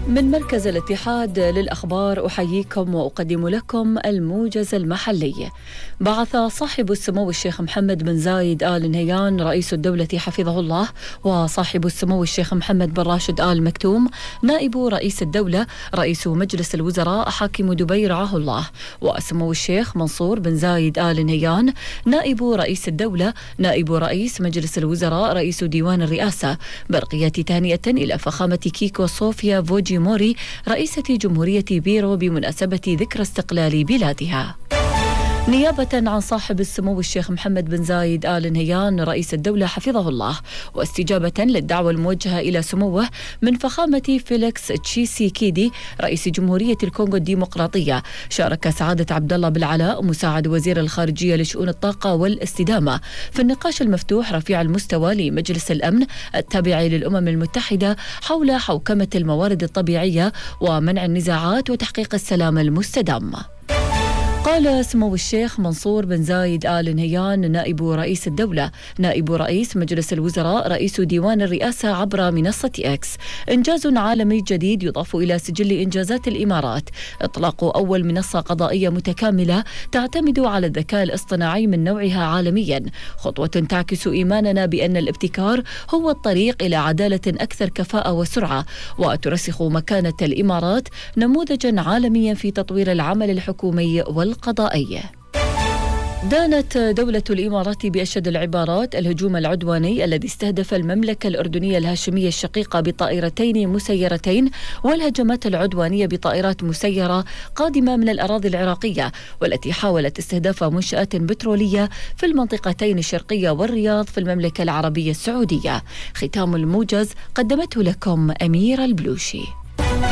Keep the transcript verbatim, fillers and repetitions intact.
من مركز الاتحاد للأخبار أحييكم وأقدم لكم الموجز المحلي. بعث صاحب السمو الشيخ محمد بن زايد آل نهيان رئيس الدولة حفظه الله وصاحب السمو الشيخ محمد بن راشد آل مكتوم نائب رئيس الدولة رئيس مجلس الوزراء حاكم دبي رعاه الله وسمو الشيخ منصور بن زايد آل نهيان نائب رئيس الدولة نائب رئيس مجلس الوزراء رئيس ديوان الرئاسة برقية تهنئة إلى فخامة كيكو صوفيا فوجي موري رئيسة جمهورية بيرو بمناسبة ذكرى استقلال بلادها. نيابة عن صاحب السمو الشيخ محمد بن زايد آل نهيان رئيس الدولة حفظه الله واستجابة للدعوة الموجهة إلى سموه من فخامة فيليكس تشيسيكيدي رئيس جمهورية الكونغو الديمقراطية، شارك سعادة عبد الله بالعلاء مساعد وزير الخارجية لشؤون الطاقة والاستدامة في النقاش المفتوح رفيع المستوى لمجلس الأمن التابع للأمم المتحدة حول حوكمة الموارد الطبيعية ومنع النزاعات وتحقيق السلام المستدام. قال سمو الشيخ منصور بن زايد آل نهيان نائب رئيس الدولة نائب رئيس مجلس الوزراء رئيس ديوان الرئاسة عبر منصة إكس: إنجاز عالمي جديد يضاف إلى سجل إنجازات الإمارات، إطلاق أول منصة قضائية متكاملة تعتمد على الذكاء الاصطناعي من نوعها عالميا، خطوة تعكس إيماننا بأن الابتكار هو الطريق إلى عدالة أكثر كفاءة وسرعة، وترسخ مكانة الإمارات نموذجا عالميا في تطوير العمل الحكومي والقضائي. دانت دولة الإمارات بأشد العبارات الهجوم العدواني الذي استهدف المملكة الأردنية الهاشمية الشقيقة بطائرتين مسيرتين والهجمات العدوانية بطائرات مسيرة قادمة من الأراضي العراقية والتي حاولت استهداف منشآت بترولية في المنطقتين الشرقية والرياض في المملكة العربية السعودية. ختام الموجز قدمته لكم أميرة البلوشي.